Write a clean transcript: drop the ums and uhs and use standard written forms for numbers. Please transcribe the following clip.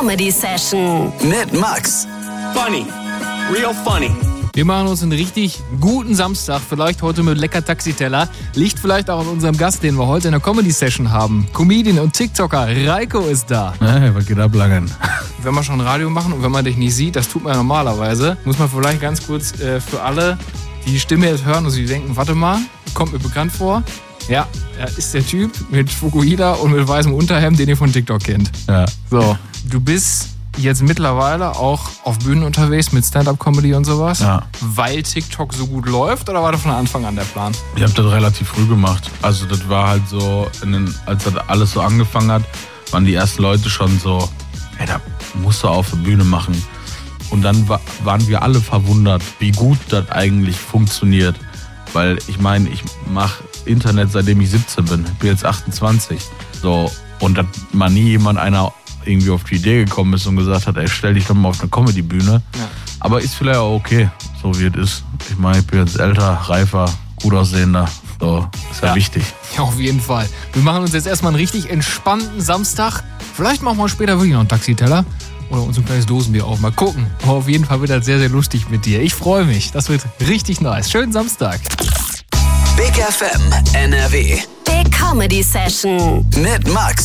Comedy Session mit Max. Funny. Real funny. Wir machen uns einen richtig guten Samstag, vielleicht heute mit lecker Taxiteller. Liegt vielleicht auch an unserem Gast, den wir heute in der Comedy-Session haben. Comedian und TikToker Reiko ist da. Hey, was geht ab, Langen? Wenn wir schon Radio machen und wenn man dich nicht sieht, das tut man ja normalerweise, muss man vielleicht ganz kurz für alle, die Stimme jetzt hören und sie denken, warte mal, kommt mir bekannt vor. Ja, er ist der Typ mit Fukuhila und mit weißem Unterhemd, den ihr von TikTok kennt. Ja. So, du bist jetzt mittlerweile auch auf Bühnen unterwegs mit Stand-Up-Comedy und sowas, Ja. weil TikTok so gut läuft, oder war das von Anfang an der Plan? Ich habe das relativ früh gemacht. Also das war halt so, als das alles so angefangen hat, waren die ersten Leute schon so, ey, da musst du auf der Bühne machen. Und dann waren wir alle verwundert, wie gut das eigentlich funktioniert. Weil ich meine, ich mache Internet, seitdem ich 17 bin. Ich bin jetzt 28. So, und dass mal nie einer irgendwie auf die Idee gekommen ist und gesagt hat, ey, stell dich doch mal auf eine Comedy-Bühne. Ja. Aber ist vielleicht auch okay, so wie es ist. Ich meine, ich bin jetzt älter, reifer, gut aussehender. So, ist ja wichtig. Ja, auf jeden Fall. Wir machen uns jetzt erstmal einen richtig entspannten Samstag. Vielleicht machen wir später wirklich noch einen Taxiteller oder uns ein kleines Dosenbier auf. Mal gucken. Aber auf jeden Fall wird das sehr, sehr lustig mit dir. Ich freue mich. Das wird richtig nice. Schönen Samstag. Big FM NRW Big Comedy Session mit Max.